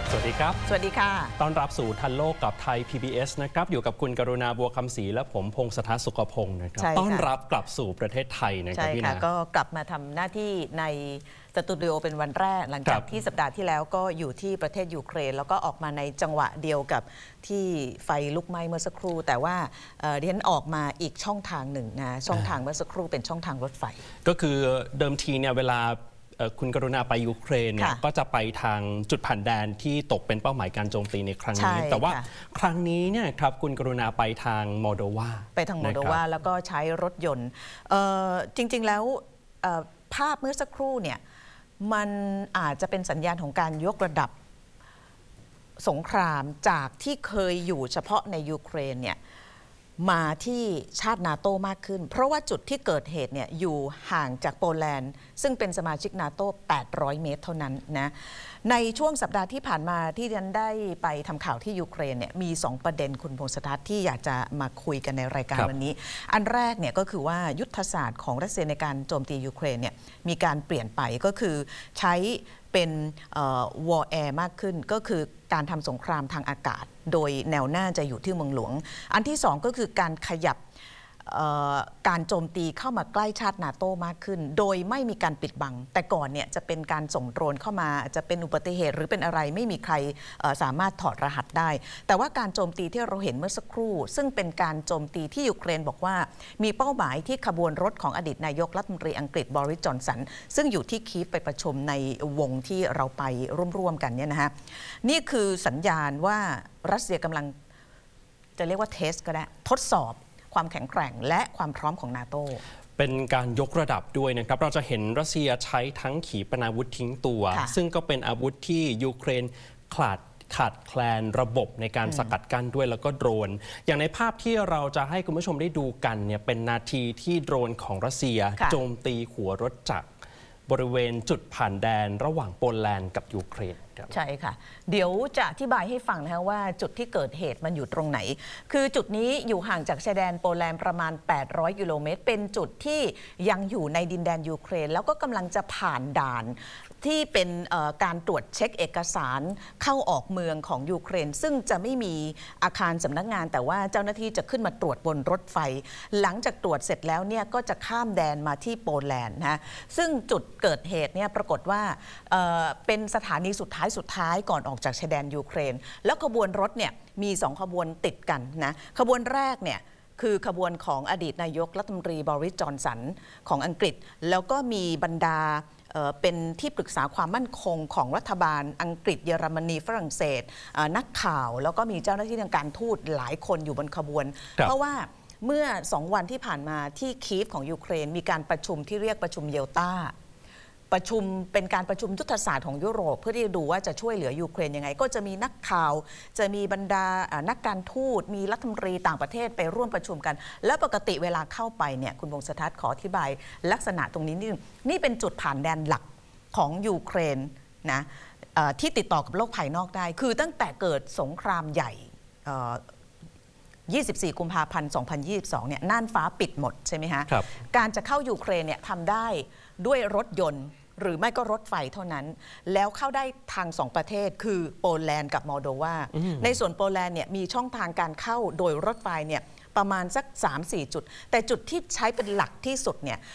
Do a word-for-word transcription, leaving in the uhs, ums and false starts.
สวัสดีครับสวัสดีค่ะต้อนรับสู่ทันโลกกับไทย พี บี เอส นะครับอยู่กับคุณกรุณาบัวคำศรีและผมพงษ์สถัสสุขพงศ์นะครับต้อนรับกลับสู่ประเทศไทยนะครับพี่นะก็กลับมาทำหน้าที่ในสตูดิโอเป็นวันแรกหลังจากที่สัปดาห์ที่แล้วก็อยู่ที่ประเทศยูเครนแล้วก็ออกมาในจังหวะเดียวกับที่ไฟลุกไหม้เมื่อสักครู่แต่ว่าเรียนออกมาอีกช่องทางหนึ่งนะช่องทางเมื่อสักครู่เป็นช่องทางรถไฟก็คือเดิมทีเนี่ยเวลาคุณกรุณาไปยูเครนเนี่ยก็จะไปทางจุดผ่านแดนที่ตกเป็นเป้าหมายการโจมตีในครั้งนี้แต่ว่าครั้งนี้เนี่ยครับคุณกรุณาไปทางโมโดวาไปทางโมโดวาแล้วก็ใช้รถยนต์จริงๆแล้วภาพเมื่อสักครู่เนี่ยมันอาจจะเป็นสัญญาณของการยกระดับสงครามจากที่เคยอยู่เฉพาะในยูเครนเนี่ยมาที่ชาตินาโต้มากขึ้นเพราะว่าจุดที่เกิดเหตุเนี่ยอยู่ห่างจากโปแลนด์ซึ่งเป็นสมาชิกนาโต้แปดร้อยเมตรเท่านั้นนะในช่วงสัปดาห์ที่ผ่านมาที่ฉันได้ไปทำข่าวที่ยูเครนเนี่ยมีสองประเด็นคุณพงษ์สถัสที่อยากจะมาคุยกันในรายการวันนี้อันแรกเนี่ยก็คือว่ายุทธศาสตร์ของรัสเซียในการโจมตียูเครนเนี่ยมีการเปลี่ยนไปก็คือใช้เป็นวอร์แอร์มากขึ้นก็คือการทำสงครามทางอากาศโดยแนวหน้าจะอยู่ที่เมืองหลวงอันที่สองก็คือการขยับการโจมตีเข้ามาใกล้ชาตินาโต้มากขึ้นโดยไม่มีการปิดบังแต่ก่อนเนี่ยจะเป็นการส่งโดรนเข้ามาจะเป็นอุบัติเหตุหรือเป็นอะไรไม่มีใครสามารถถอดรหัสได้แต่ว่าการโจมตีที่เราเห็นเมื่อสักครู่ซึ่งเป็นการโจมตีที่ยูเครนบอกว่ามีเป้าหมายที่ขบวนรถของอดีตนายกรัฐมนตรีอังกฤษบริส จอนสันซึ่งอยู่ที่คีฟไปประชุมในวงที่เราไปร่วมๆกันเนี่ยนะฮะนี่คือสัญญาณว่ารัสเซียกำลังจะเรียกว่าเทสก็ได้ทดสอบความแข็งแกร่งและความพร้อมของนาโต้เป็นการยกระดับด้วยนะครับเราจะเห็นรัสเซียใช้ทั้งขีปนาวุธทิ้งตัวซึ่งก็เป็นอาวุธที่ยูเครนขาดขาดแคลนระบบในการสกัดกั้นด้วยแล้วก็โดรนอย่างในภาพที่เราจะให้คุณผู้ชมได้ดูกันเนี่ยเป็นนาทีที่โดรนของรัสเซียโจมตีหัวรถจักรบริเวณจุดผ่านแดนระหว่างโปแลนด์กับยูเครนใช่ค่ะเดี๋ยวจะอธิบายให้ฟังนะคะว่าจุดที่เกิดเหตุมันอยู่ตรงไหนคือจุดนี้อยู่ห่างจากชายแดนโปแลนด์ประมาณแปดร้อยกิโลเมตรเป็นจุดที่ยังอยู่ในดินแดนยูเครนแล้วก็กำลังจะผ่านด่านที่เป็นการตรวจเช็คเอกสารเข้าออกเมืองของยูเครนซึ่งจะไม่มีอาคารสำนักงานแต่ว่าเจ้าหน้าที่จะขึ้นมาตรวจบนรถไฟหลังจากตรวจเสร็จแล้วเนี่ยก็จะข้ามแดนมาที่โปแลนด์นะซึ่งจุดเกิดเหตุเนี่ยปรากฏว่า เ, เป็นสถานีสุดท้ายสุดท้ายก่อนออกจากชายแดนยูเครนแล้วขบวนรถเนี่ยมีสองขบวนติดกันนะขบวนแรกเนี่ยคือขบวนของอดีตนายกรัฐมนตรีบริส จอนสันของอังกฤษแล้วก็มีบรรดาเป็นที่ปรึกษาความมั่นคงของรัฐบาลอังกฤษเยอรมนีฝรั่งเศสนักข่าวแล้วก็มีเจ้าหน้าที่ทางการทูตหลายคนอยู่บนขบวนเพราะว่าเมื่อสองวันที่ผ่านมาที่คีฟของยูเครนมีการประชุมที่เรียกประชุมเยลตาประชุมเป็นการประชุมยุทธศาสตร์ของยุโรปเพื่อที่จะดูว่าจะช่วยเหลือยูเครนยังไงก็จะมีนักข่าวจะมีบรรดานักการทูตมีรัฐมนตรีต่างประเทศไปร่วมประชุมกันและปกติเวลาเข้าไปเนี่ยคุณพงษ์สถัสขออธิบายลักษณะตรงนี้นิดนึงนี่เป็นจุดผ่านแดนหลักของยูเครนนะที่ติดต่อกับโลกภายนอกได้คือตั้งแต่เกิดสงครามใหญ่ยี่สิบสี่กุมภาพันธ์สองพันยี่สิบสองเนี่ยน่านฟ้าปิดหมดใช่ไหมฮะการจะเข้ายูเครนเนี่ยทำได้ด้วยรถยนต์หรือไม่ก็รถไฟเท่านั้นแล้วเข้าได้ทางสองประเทศคือโปแลนด์กับมอลโดวาในส่วนโปแลนด์เนี่ยมีช่องทางการเข้าโดยรถไฟเนี่ยประมาณสัก สามสี่ จุดแต่จุดที่ใช้เป็นหลักที่สุดเนี่ย